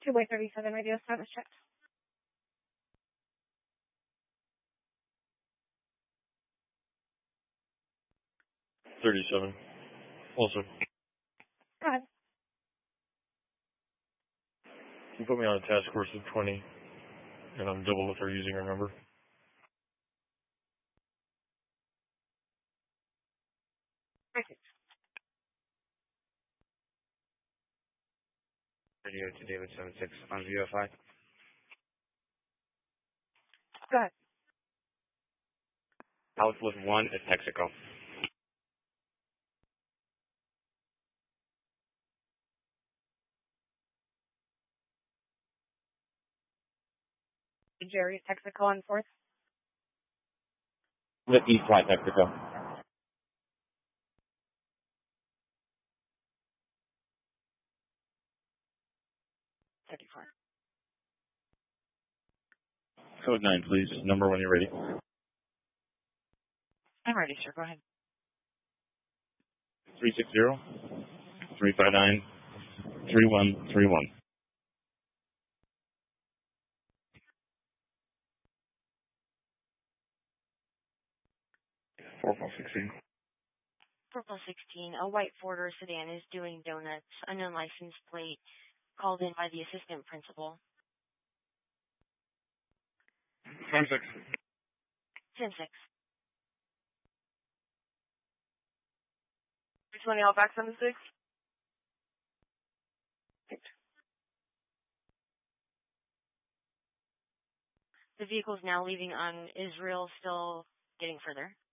2-37 radio status checked. 37. Also, Go ahead. you put me on a task force of 20, and I'm double what they're using, remember? Perfect. Radio to David 76 on VO5. Go ahead. Outlet 1 is Texaco. Jerry, Texaco on 4th. With East Flight Texaco. Code 9, please. Number when you're ready. I'm ready, sir. Go ahead. 360-359-3131. Purple 16. Purple 16, a white four-door sedan is doing donuts. Unknown license plate called in by the assistant principal. 10-6. 10-6. 20 all back 7-6. The vehicle is now leaving on Israel, still getting further.